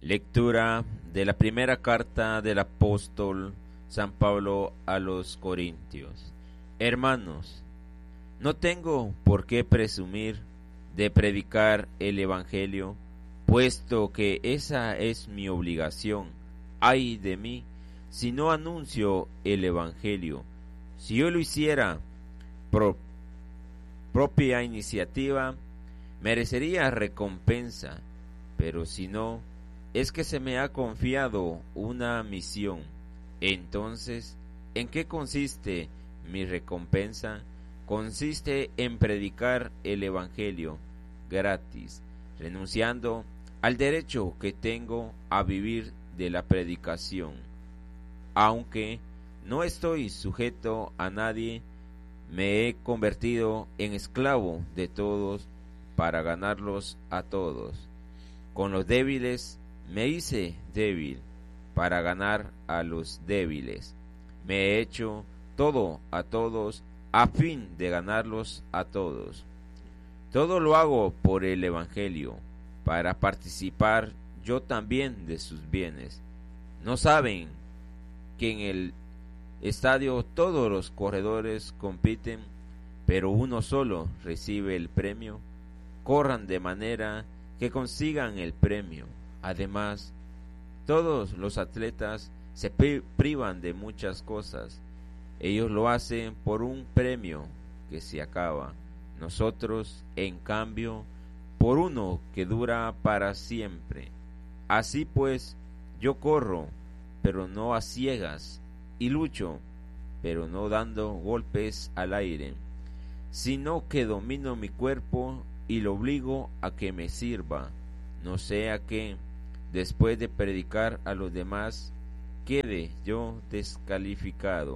Lectura de la primera carta del apóstol San Pablo a los Corintios. Hermanos, no tengo por qué presumir de predicar el Evangelio, puesto que esa es mi obligación. Ay de mí, si no anuncio el Evangelio. Si yo lo hiciera por propia iniciativa, merecería recompensa, pero si no, es que se me ha confiado una misión. Entonces, ¿en qué consiste mi recompensa? Consiste en predicar el Evangelio gratis, renunciando al derecho que tengo a vivir de la predicación. Aunque no estoy sujeto a nadie, me he convertido en esclavo de todos para ganarlos a todos. Con los débiles me hice débil para ganar a los débiles. Me he hecho todo a todos a fin de ganarlos a todos. Todo lo hago por el Evangelio, para participar yo también de sus bienes. ¿No saben que en el estadio todos los corredores compiten, pero uno solo recibe el premio? Corran de manera que consigan el premio. Además, todos los atletas se privan de muchas cosas. Ellos lo hacen por un premio que se acaba. Nosotros, en cambio, por uno que dura para siempre. Así pues, yo corro, pero no a ciegas, y lucho, pero no dando golpes al aire, sino que domino mi cuerpo y lo obligo a que me sirva, no sea que, después de predicar a los demás, quede yo descalificado.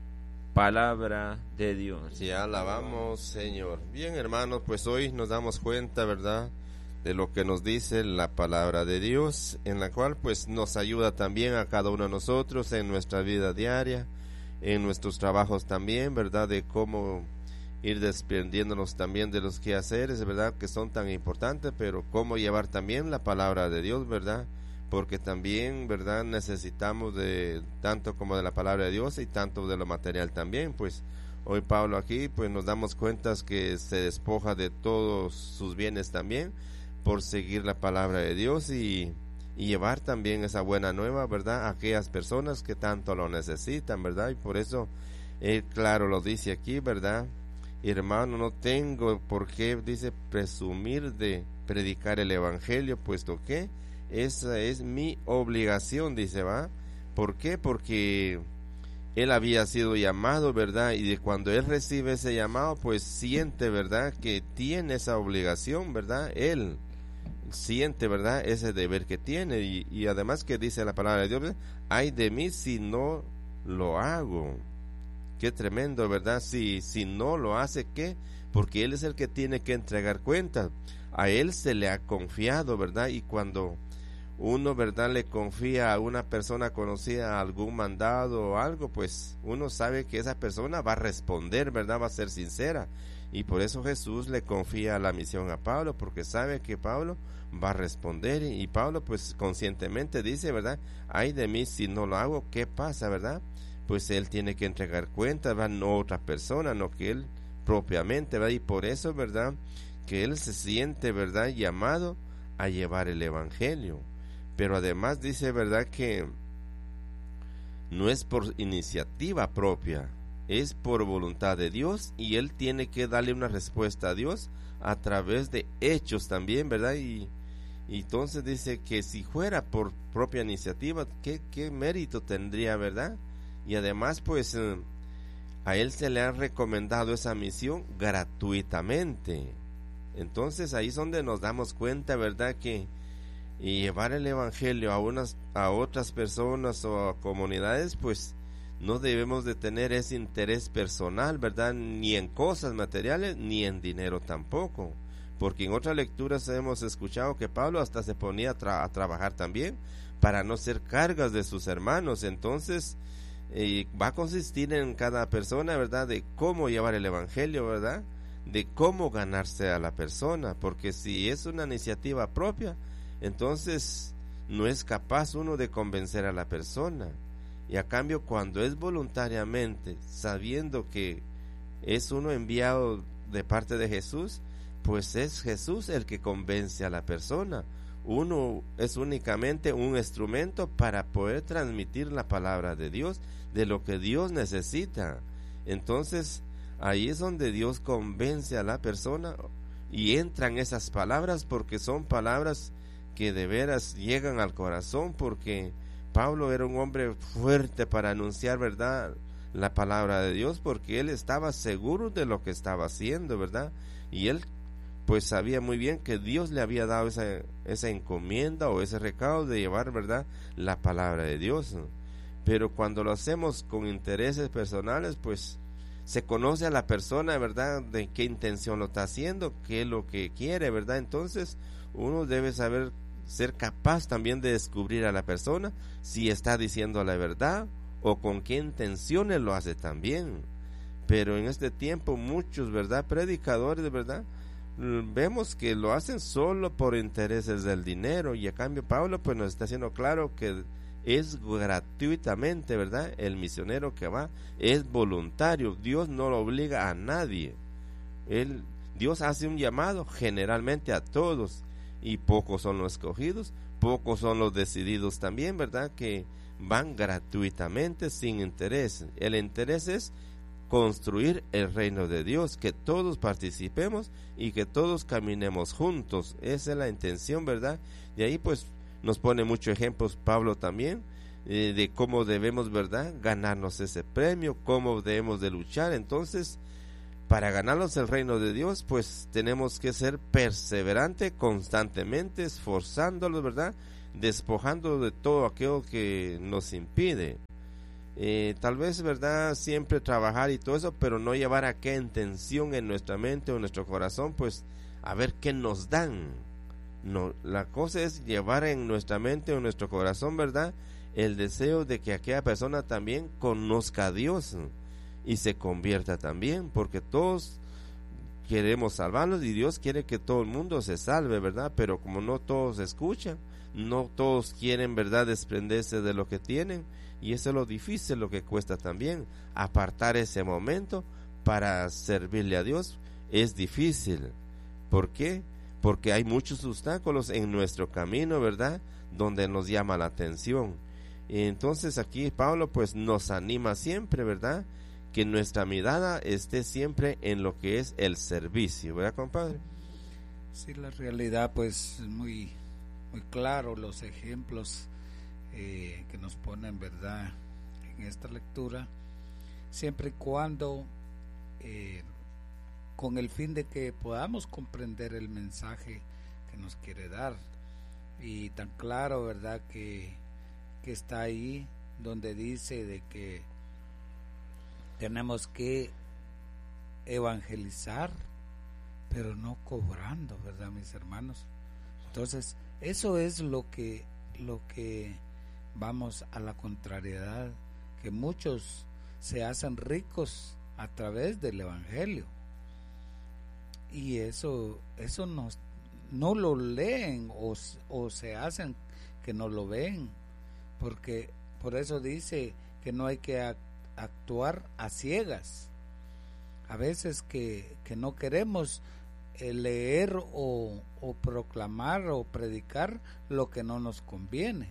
Palabra de Dios. Te alabamos, Señor. Bien, hermanos, pues hoy nos damos cuenta, ¿verdad?, de lo que nos dice la palabra de Dios, en la cual pues nos ayuda también a cada uno de nosotros en nuestra vida diaria, en nuestros trabajos también, ¿verdad?, de cómo ir desprendiéndonos también de los quehaceres, ¿verdad?, que son tan importantes, pero cómo llevar también la palabra de Dios, ¿verdad?, porque también, ¿verdad?, necesitamos de tanto como de la palabra de Dios y tanto de lo material también. Pues hoy Pablo aquí pues nos damos cuenta que se despoja de todos sus bienes también por seguir la palabra de Dios y llevar también esa buena nueva, ¿verdad?, a aquellas personas que tanto lo necesitan, ¿verdad? Y por eso él claro lo dice aquí, ¿verdad? Hermano, no tengo por qué, dice, presumir de predicar el Evangelio, puesto que esa es mi obligación, dice, ¿va? ¿Por qué? Porque él había sido llamado, ¿verdad? Y de cuando él recibe ese llamado, pues siente, ¿verdad?, que tiene esa obligación, ¿verdad? Él siente, ¿verdad?, ese deber que tiene. Y además que dice la palabra de Dios, ¿verdad?, ay de mí si no lo hago. Qué tremendo, ¿verdad? Si no lo hace, ¿qué? Porque él es el que tiene que entregar cuentas. A él se le ha confiado, ¿verdad? Y cuando uno, ¿verdad?, le confía a una persona conocida algún mandado o algo, pues uno sabe que esa persona va a responder, ¿verdad?, va a ser sincera. Y por eso Jesús le confía la misión a Pablo, porque sabe que Pablo va a responder. Y Pablo pues conscientemente dice, ¿verdad?, ay de mí si no lo hago, ¿qué pasa, verdad? Pues él tiene que entregar cuentas, ¿verdad?, no otra persona, no que él propiamente, ¿verdad? Y por eso, ¿verdad?, que él se siente, ¿verdad?, llamado a llevar el Evangelio. Pero además dice, ¿verdad?, que no es por iniciativa propia, es por voluntad de Dios, y él tiene que darle una respuesta a Dios a través de hechos también, ¿verdad? Y entonces dice que si fuera por propia iniciativa, ¿qué mérito tendría, verdad? Y además pues a él se le ha recomendado esa misión gratuitamente. Entonces ahí es donde nos damos cuenta, ¿verdad?, que y llevar el Evangelio a otras personas o a comunidades, pues no debemos de tener ese interés personal, ¿verdad?, ni en cosas materiales ni en dinero tampoco, porque en otras lecturas hemos escuchado que Pablo hasta se ponía a trabajar también para no ser cargas de sus hermanos. Entonces va a consistir en cada persona, ¿verdad?, de cómo llevar el Evangelio, ¿verdad?, de cómo ganarse a la persona, porque si es una iniciativa propia, entonces no es capaz uno de convencer a la persona. Y a cambio, cuando es voluntariamente, sabiendo que es uno enviado de parte de Jesús, pues es Jesús el que convence a la persona. Uno es únicamente un instrumento para poder transmitir la palabra de Dios, de lo que Dios necesita. Entonces, ahí es donde Dios convence a la persona y entran esas palabras, porque son palabras que de veras llegan al corazón, porque Pablo era un hombre fuerte para anunciar, ¿verdad?, la palabra de Dios, porque él estaba seguro de lo que estaba haciendo, ¿verdad? Y él pues sabía muy bien que Dios le había dado esa encomienda o ese recado de llevar, ¿verdad?, la palabra de Dios. Pero cuando lo hacemos con intereses personales, pues se conoce a la persona, ¿verdad?, de qué intención lo está haciendo, qué es lo que quiere, ¿verdad? Entonces uno debe saber, ser capaz también de descubrir a la persona si está diciendo la verdad o con qué intenciones lo hace también. Pero en este tiempo muchos, ¿verdad?, predicadores, ¿verdad?, vemos que lo hacen solo por intereses del dinero, y a cambio Pablo pues nos está haciendo claro que es gratuitamente, ¿verdad? El misionero que va es voluntario. Dios no lo obliga a nadie. Dios hace un llamado generalmente a todos, y pocos son los escogidos, pocos son los decididos también, ¿verdad?, que van gratuitamente sin interés. El interés es construir el reino de Dios, que todos participemos y que todos caminemos juntos. Esa es la intención, ¿verdad? Y ahí pues nos pone muchos ejemplos Pablo también, de cómo debemos, ¿verdad?, ganarnos ese premio, cómo debemos de luchar. Entonces, para ganarnos el reino de Dios, pues tenemos que ser perseverantes constantemente, esforzándolos, ¿verdad?, despojando de todo aquello que nos impide. Tal vez, ¿verdad?, siempre trabajar y todo eso, pero no llevar aquella intención en nuestra mente o en nuestro corazón, pues a ver qué nos dan. No, la cosa es llevar en nuestra mente o en nuestro corazón, ¿verdad?, el deseo de que aquella persona también conozca a Dios y se convierta también, porque todos queremos salvarnos y Dios quiere que todo el mundo se salve, ¿verdad? Pero como no todos escuchan, no todos quieren, ¿verdad?, desprenderse de lo que tienen, y eso es lo difícil, lo que cuesta también, apartar ese momento para servirle a Dios. Es difícil. ¿Por qué? Porque hay muchos obstáculos en nuestro camino, ¿verdad?, donde nos llama la atención. Y entonces aquí Pablo pues nos anima siempre, ¿verdad?, que nuestra mirada esté siempre en lo que es el servicio, ¿verdad, compadre? Sí, la realidad pues es muy claro, los ejemplos que nos ponen, ¿verdad?, en esta lectura, siempre y cuando con el fin de que podamos comprender el mensaje que nos quiere dar. Y tan claro, ¿verdad?, que está ahí donde dice de que tenemos que evangelizar, pero no cobrando, ¿verdad, mis hermanos? Entonces, eso es lo que vamos a la contrariedad, que muchos se hacen ricos a través del evangelio, y eso no lo leen o se hacen que no lo ven, porque por eso dice que no hay que actuar a ciegas. A veces que no queremos leer o proclamar o predicar lo que no nos conviene,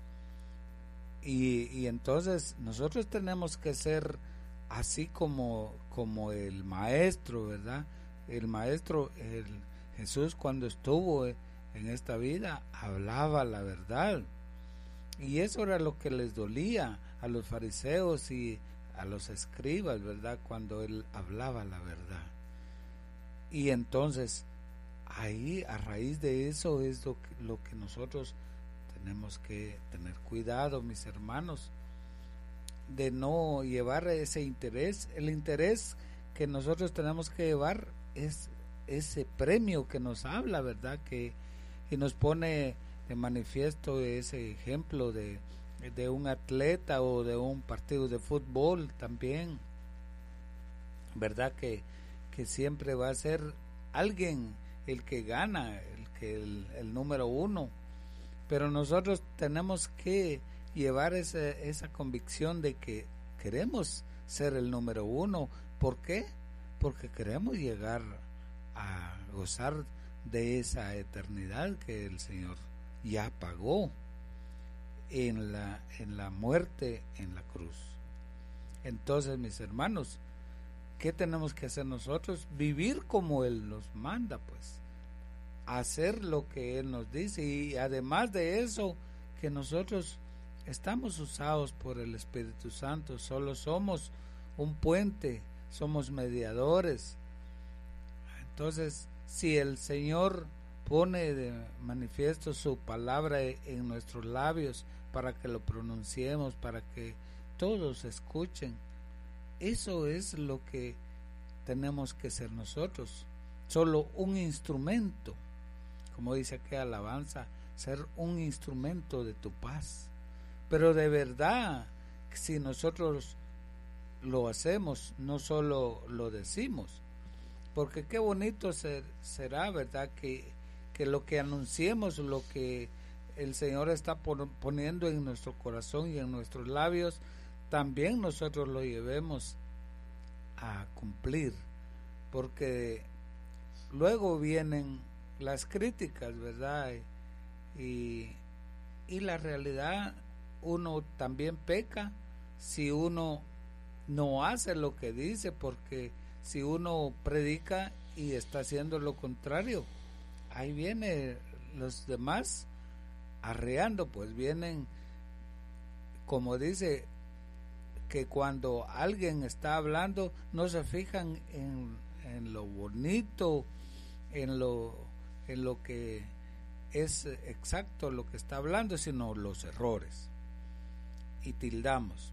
y entonces nosotros tenemos que ser así como el maestro, ¿verdad? El maestro, Jesús, cuando estuvo en esta vida, hablaba la verdad, y eso era lo que les dolía a los fariseos y a los escribas, ¿verdad?, cuando él hablaba la verdad. Y entonces ahí, a raíz de eso, es lo que nosotros tenemos que tener cuidado, mis hermanos, de no llevar ese interés. El interés que nosotros tenemos que llevar es ese premio que nos habla, ¿verdad?, que nos pone de manifiesto ese ejemplo de un atleta o de un partido de fútbol también, ¿verdad?, que siempre va a ser alguien el que gana, el número uno, pero nosotros tenemos que llevar esa convicción de que queremos ser el número uno. ¿Por qué? Porque queremos llegar a gozar de esa eternidad que el Señor ya pagó en la muerte en la cruz. Entonces, mis hermanos, ¿qué tenemos que hacer nosotros? Vivir como Él nos manda, pues, hacer lo que Él nos dice, y además de eso, que nosotros estamos usados por el Espíritu Santo, solo somos un puente, somos mediadores. Entonces, si el Señor pone de manifiesto su palabra en nuestros labios para que lo pronunciemos, para que todos escuchen, eso es lo que tenemos que ser nosotros, solo un instrumento, como dice aquí alabanza, ser un instrumento de tu paz. Pero de verdad, si nosotros lo hacemos, no solo lo decimos, porque qué bonito será, ¿verdad? Que lo que anunciemos, lo que el Señor está poniendo en nuestro corazón y en nuestros labios, también nosotros lo llevemos a cumplir, porque luego vienen las críticas, ¿verdad? Y la realidad, uno también peca si uno no hace lo que dice, porque si uno predica y está haciendo lo contrario, ahí vienen los demás arreando, pues vienen, como dice, que cuando alguien está hablando no se fijan en lo bonito, en lo que es exacto lo que está hablando, sino los errores, y tildamos.